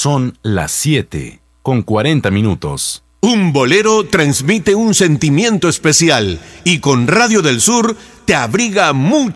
Son las 7:40. Un bolero transmite un sentimiento especial y con Radio del Sur te abriga mucho